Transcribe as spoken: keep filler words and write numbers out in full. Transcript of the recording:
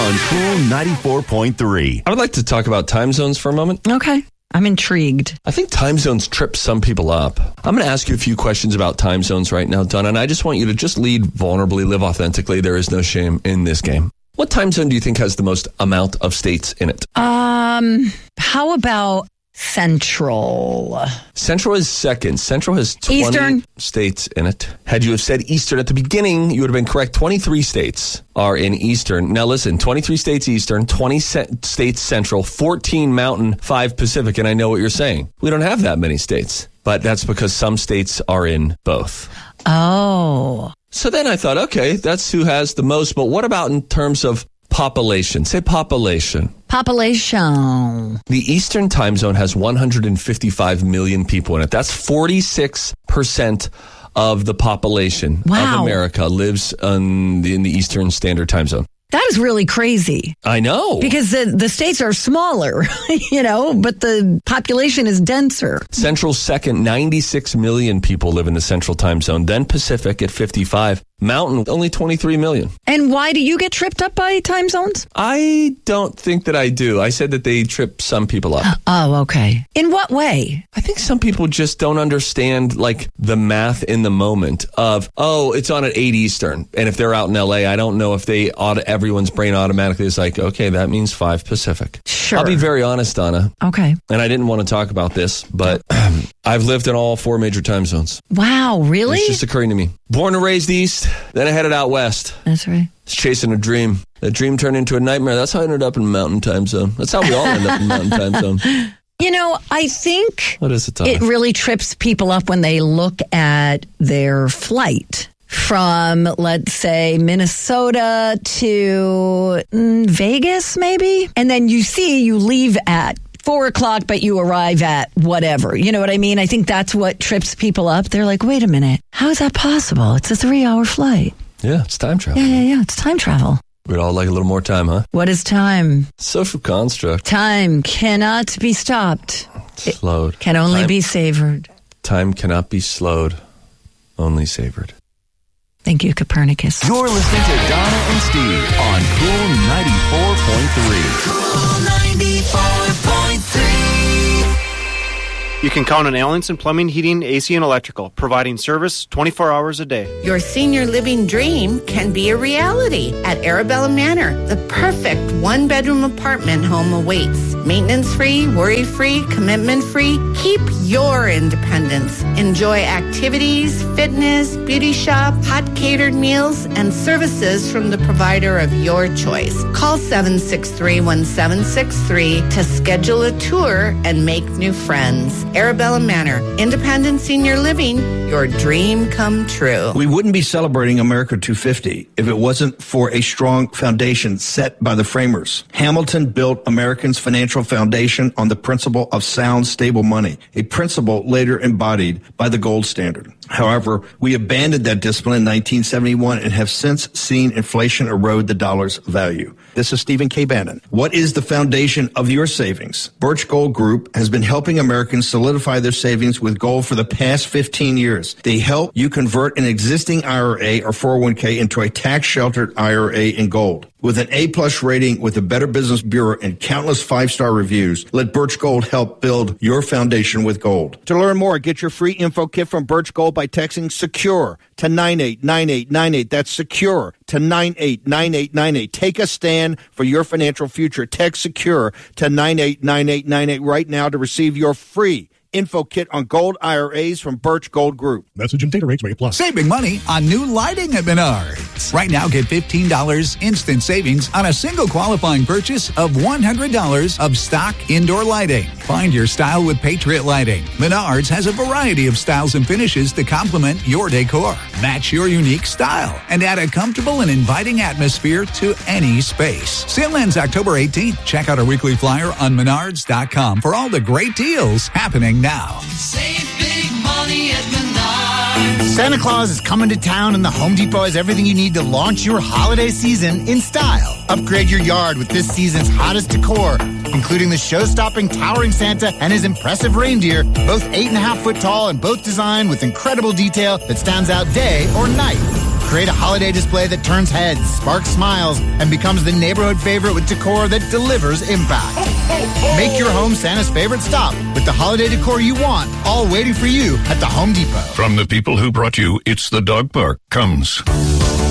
on Cool ninety-four point three. I would like to talk about time zones for a moment. Okay. I'm intrigued. I think time zones trip some people up. I'm going to ask you a few questions about time zones right now, Donna, and I just want you to just lead vulnerably, live authentically. There is no shame in this game. What time zone do you think has the most amount of states in it? Um, how about Central? Central is second. Central has twenty Eastern states in it. Had you have said Eastern at the beginning, you would have been correct. twenty-three states are in Eastern. Now listen, twenty-three states Eastern, twenty states Central, fourteen Mountain, five Pacific. And I know what you're saying. We don't have that many states, but that's because some states are in both. Oh. So then I thought, okay, that's who has the most. But what about in terms of population? Say population. Population. The Eastern time zone has one hundred fifty-five million people in it. That's forty-six percent of the population wow. of America lives in the, in the Eastern Standard Time Zone. That is really crazy. I know. Because the, the states are smaller, you know, but the population is denser. Central second, ninety-six million people live in the Central Time Zone. Then Pacific at fifty-five. Mountain, only twenty-three million. And why do you get tripped up by time zones? I don't think that I do. I said that they trip some people up. Oh, okay. In what way? I think some people just don't understand, like, the math in the moment of, oh, it's on at eight Eastern. And if they're out in L A, I don't know if they, auto, everyone's brain automatically is like, okay, that means five Pacific. Sure. I'll be very honest, Donna. Okay. And I didn't want to talk about this, but I've lived in all four major time zones. Wow, really? It's just occurring to me. Born and raised east, then I headed out west. That's right. It's chasing a dream. That dream turned into a nightmare. That's how I ended up in Mountain Time Zone. That's how we all end up in Mountain Time Zone. You know, I think what is it, Tom? It really trips people up when they look at their flight from, let's say, Minnesota to mm, Vegas, maybe. And then you see you leave at four o'clock, but you arrive at whatever. You know what I mean? I think that's what trips people up. They're like, wait a minute. How is that possible? It's a three-hour flight. Yeah, it's time travel. Yeah, yeah, yeah. It's time travel. We'd all like a little more time, huh? What is time? Social construct. Time cannot be stopped. Slowed. It can only time, be savored. Time cannot be slowed, only savored. Thank you, Copernicus. You're listening to Donna and Steve on Cool ninety-four point three. Cool ninety-four point three. You can count on Allenson Plumbing, Heating, A C, and Electrical, providing service twenty-four hours a day. Your senior living dream can be a reality at Arabella Manor. The perfect one-bedroom apartment home awaits. Maintenance-free, worry-free, commitment-free. Keep your independence. Enjoy activities, fitness, beauty shop, hot catered meals, and services from the provider of your choice. Call seven six three, one seven six three to schedule a tour and make new friends. Arabella Manor, independent senior living, your dream come true. We wouldn't be celebrating America two fifty if it wasn't for a strong foundation set by the framers. Hamilton built Americans' financial foundation on the principle of sound, stable money, a principle later embodied by the gold standard. However, we abandoned that discipline in nineteen seventy-one and have since seen inflation erode the dollar's value. This is Stephen K. Bannon. What is the foundation of your savings? Birch Gold Group has been helping Americans solidify their savings with gold for the past fifteen years. They help you convert an existing I R A or four oh one k into a tax-sheltered I R A in gold. With an A-plus rating with the Better Business Bureau and countless five-star reviews, let Birch Gold help build your foundation with gold. To learn more, get your free info kit from Birch Gold by texting SECURE to nine eight nine eight nine eight. That's SECURE to nine eight nine eight nine eight. Take a stand for your financial future. Text SECURE to nine eight nine eight nine eight right now to receive your free info kit on gold I R As from Birch Gold Group. Message and data rates may apply. Saving money on new lighting at Menards. Right now, get fifteen dollars instant savings on a single qualifying purchase of one hundred dollars of stock indoor lighting. Find your style with Patriot Lighting. Menards has a variety of styles and finishes to complement your decor. Match your unique style and add a comfortable and inviting atmosphere to any space. Sale ends October eighteenth. Check out our weekly flyer on menards dot com for all the great deals happening now. Save big money at Menards. Santa Claus is coming to town, and the Home Depot has everything you need to launch your holiday season in style. Upgrade your yard with this season's hottest decor, including the show-stopping towering Santa and his impressive reindeer, both eight and a half foot tall and both designed with incredible detail that stands out day or night. Create a holiday display that turns heads, sparks smiles, and becomes the neighborhood favorite with decor that delivers impact. Make your home Santa's favorite stop with the holiday decor you want, all waiting for you at the Home Depot. From the people who brought you It's the Dog Park comes